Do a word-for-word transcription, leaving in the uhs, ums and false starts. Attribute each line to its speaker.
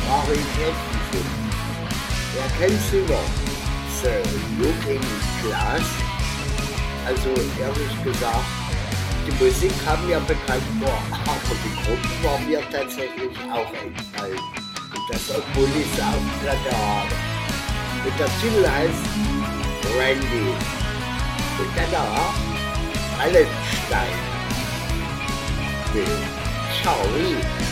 Speaker 1: Raritäten finden. Ja, kennst du noch The Looking Glass? Also ehrlich gesagt, die Musik kam mir bekannt vor, aber die Gruppe war mir tatsächlich auch entfallen. Und das, obwohl ich sie auf Platte habe. Und der Titel heißt Randy. Und danach Allenstein mit Charlie.